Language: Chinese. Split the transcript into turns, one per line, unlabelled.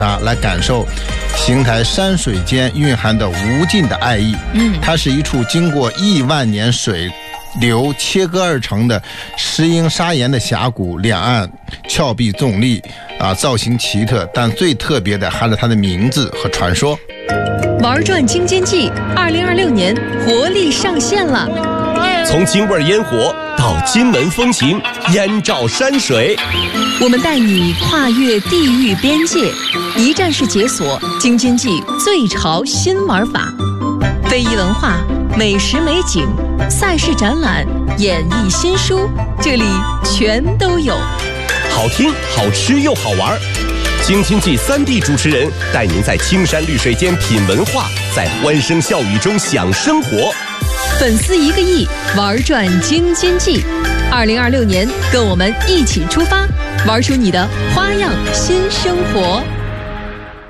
来感受邢台山水间蕴含的无尽的爱意。它是一处经过亿万年水流切割而成的石英砂岩的峡谷，两岸峭壁纵立造型奇特，但最特别的还是它的名字和传说。
玩转京津冀2026年活力上线了，
从京味烟火到金门风情，燕赵山水，
我们带你跨越地域边界，一站式解锁京津冀最潮新玩法，非遗文化、美食美景、赛事展览、演艺新书，这里全都有。
好听、好吃又好玩。京津冀3D 主持人带您在青山绿水间品文化，在欢声笑语中享生活。
粉丝1个亿，玩转京津冀。2026年，跟我们一起出发，玩出你的花样新生活。